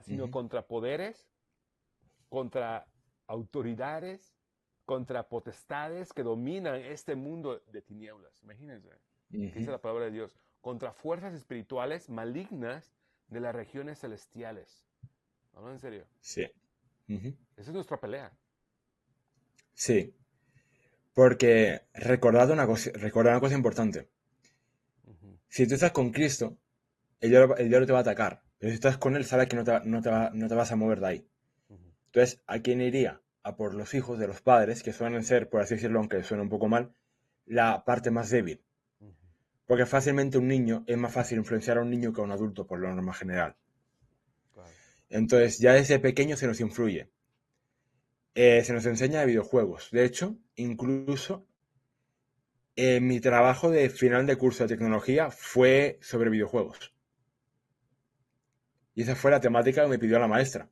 sino contra poderes, contra autoridades, contra potestades que dominan este mundo de tinieblas. Imagínense, que dice la palabra de Dios, contra fuerzas espirituales malignas de las regiones celestiales. ¿Hablan en serio? Sí. Esa es nuestra pelea. Sí. Porque recordad una cosa importante. Si tú estás con Cristo, el diablo te va a atacar. Pero si estás con él, sabes que no te vas a mover de ahí. Entonces, ¿a quién iría? A por los hijos de los padres, que suelen ser, por así decirlo, aunque suene un poco mal, la parte más débil. Porque fácilmente un niño, es más fácil influenciar a un niño que a un adulto, por lo norma general. Claro. Entonces, ya desde pequeño se nos influye. Se nos enseña de videojuegos. De hecho, incluso mi trabajo de final de curso de tecnología fue sobre videojuegos. Y esa fue la temática que me pidió la maestra.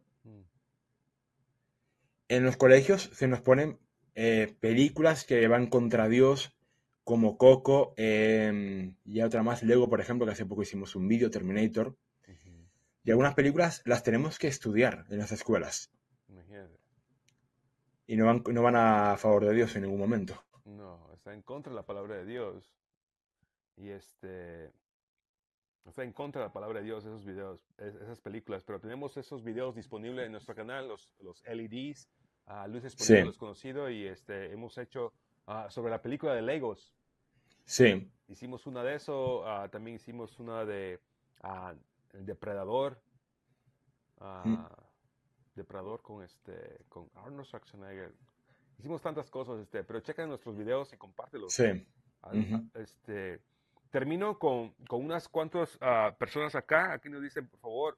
En los colegios se nos ponen películas que van contra Dios, como Coco, y otra más, Lego, por ejemplo, que hace poco hicimos un vídeo, Terminator. Y algunas películas las tenemos que estudiar en las escuelas. Imagínate. Y no van a favor de Dios en ningún momento. No, está en contra de la palabra de Dios. Y está en contra de la palabra de Dios esos videos, esas películas. Pero tenemos esos videos disponibles en nuestro canal, los LEDs, luces por Sí, lo desconocido. Y hemos hecho sobre la película de Legos. sí. Hicimos una de eso. También hicimos una de El Depredador. Mm, ah, Depredador con Arnold Schwarzenegger. Hicimos tantas cosas, pero checa nuestros videos y compártelos. sí. Al- a- Ujú. este, Termino con unas cuantas personas acá. Aquí nos dicen, por favor,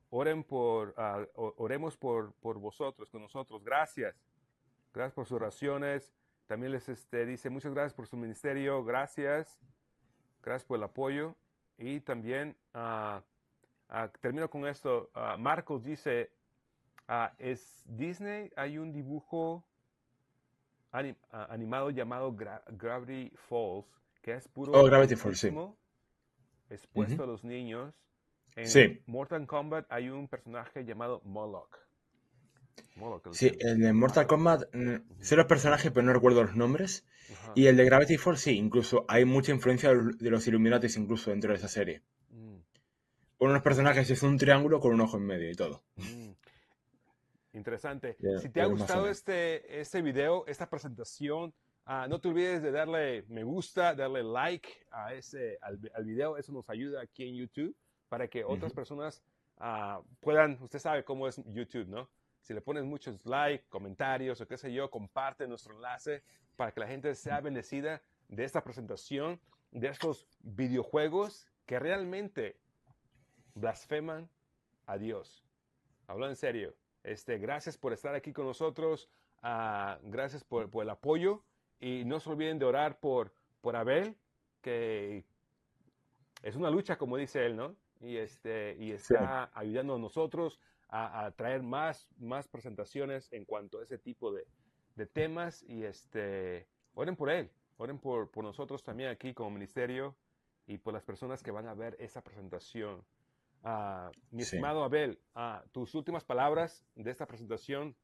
oremos por vosotros, con nosotros. Gracias. Gracias por sus oraciones. También les dice, muchas gracias por su ministerio. Gracias. Gracias por el apoyo. Y también termino con esto. Marcos dice, ¿es Disney? Hay un dibujo animado llamado Gravity Falls, que es Oh, puro Gravity Falls, sí. misticismo expuesto Ujú. a los niños. En Sí, Mortal Kombat hay un personaje llamado Moloch. Moloch, sí, el de el Mortal malo. Kombat, sé los personajes, pero no recuerdo los nombres. Ajá. Y el de Gravity Falls, sí, incluso hay mucha influencia de los Illuminatis incluso dentro de esa serie. Mm, Uno de los personajes es un triángulo con un ojo en medio y todo. mm. Interesante. Si te De ha los gustado masones. este video, esta presentación, no te olvides de darle me gusta, darle like al video. Eso nos ayuda aquí en YouTube para que otras Ujú. personas puedan, usted sabe cómo es YouTube, ¿no? Si le pones muchos like, comentarios o qué sé yo, comparte nuestro enlace para que la gente sea bendecida de esta presentación, de estos videojuegos que realmente blasfeman a Dios. Hablo en serio. Gracias por estar aquí con nosotros. Gracias por el apoyo. Y no se olviden de orar por Abel, que es una lucha, como dice él, ¿no? Y Sí, está ayudando a nosotros a traer más presentaciones en cuanto a ese tipo de temas. Y oren por él. Oren por nosotros también aquí como ministerio y por las personas que van a ver esa presentación. Mi sí. estimado Abel, tus últimas palabras de esta presentación.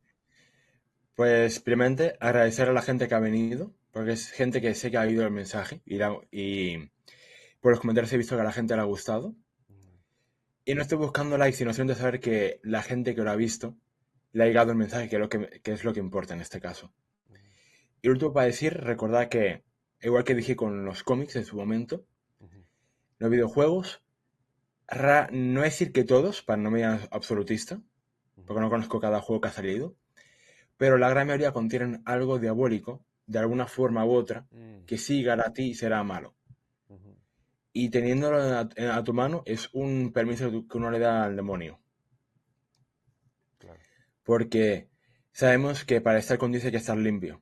Pues primeramente agradecer a la gente que ha venido, porque es gente que sé que ha oído el mensaje y por los comentarios he visto que a la gente le ha gustado. Y no estoy buscando likes, sino simplemente saber que la gente que lo ha visto le ha llegado el mensaje, que es lo que importa en este caso. Y lo último para decir, recordad que, igual que dije con los cómics en su momento, los videojuegos, no es decir que todos, para no me absolutista, porque no conozco cada juego que ha salido, pero la gran mayoría contienen algo diabólico, de alguna forma u otra, que sí a ti será malo. Y teniéndolo a tu mano es un permiso que uno le da al demonio. Claro. Porque sabemos que para estar con Dios hay que estar limpio.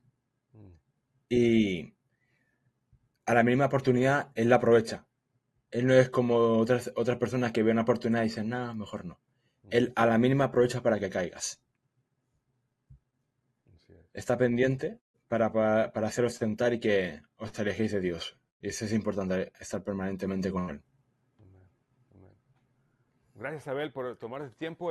Y a la mínima oportunidad, él la aprovecha. Él no es como otras personas que ven una oportunidad y dicen, nada, mejor no. Él a la mínima aprovecha para que caigas. Así es. Está pendiente para haceros sentar y que os alejéis de Dios. Y eso es importante, estar permanentemente con Él. Amén. Amén. Gracias, Abel, por tomar el tiempo.